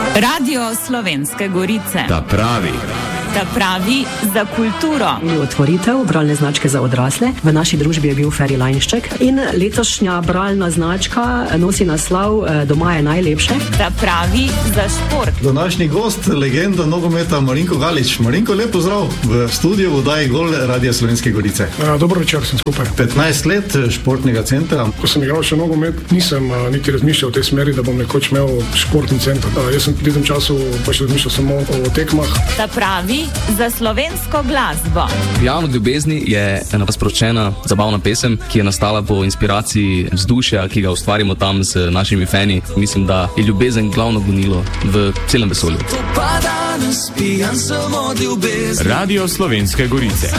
Radio Slovenske Gorice. Ta pravi za kulturo. Otvoritev bralne značke za odrasle. V naši družbi je bil Feri Lajnšček in letošnja bralna značka nosi naslov Doma je najlepše. Ta pravi za šport. Današnji gost, legenda nogometa Marinko Galič. Marinko, lep pozdrav v studiu Oddaji Gol Radio Slovenske Gorice. Dobro večer, sem skupaj. 15 let športnega centra. Ko sem igral še nogomet, nisem niti razmišljal v tej smeri, da bom nekoč imel športni center. Jaz sem v tem času pač razmišljal samo o tekmah. Ta pravi za slovensko glasbo. Javno ljubezni je ena sproščena, zabavna pesem, ki je nastala po inspiraciji vzdušja, ki ga ustvarimo tam z našimi fani. Mislim, da je ljubezen glavno gonilo v celem vesolju. Radio Slovenske Gorice.